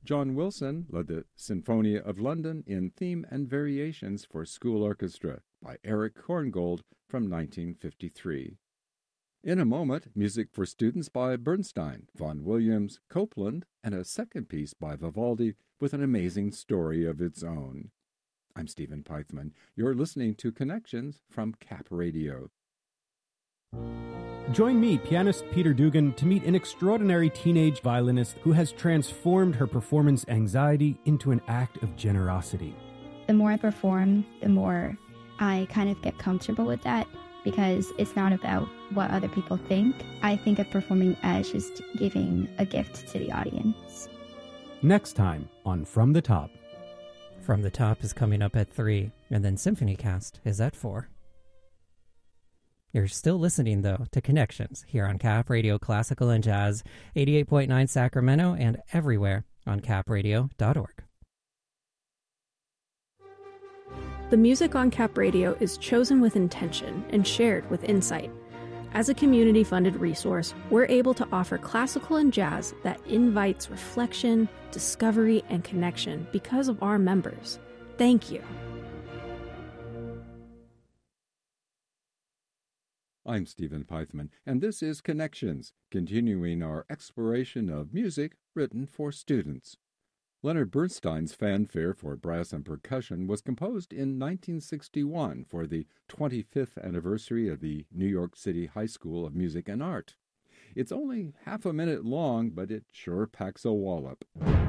John Wilson led the Sinfonia of London in Theme and Variations for School Orchestra by Eric Korngold from 1953. In a moment, music for students by Bernstein, Vaughan Williams, Copland, and a second piece by Vivaldi with an amazing story of its own. I'm Stephen Pythman. You're listening to Connections from Cap Radio. Join me, pianist Peter Dugan, to meet an extraordinary teenage violinist who has transformed her performance anxiety into an act of generosity. The more I perform, the more I kind of get comfortable with that, because it's not about what other people think. I think of performing as just giving a gift to the audience. Next time on From the Top. From the Top is coming up at 3, and then Symphony Cast is at 4. You're still listening, though, to Connections here on Cap Radio Classical and Jazz, 88.9 Sacramento, and everywhere on capradio.org. The music on Cap Radio is chosen with intention and shared with insight. As a community-funded resource, we're able to offer classical and jazz that invites reflection, discovery, and connection because of our members. Thank you. I'm Stephen Pythman, and this is Connections, continuing our exploration of music written for students. Leonard Bernstein's fanfare for brass and percussion was composed in 1961 for the 25th anniversary of the New York City High School of Music and Art. It's only half a minute long, but it sure packs a wallop.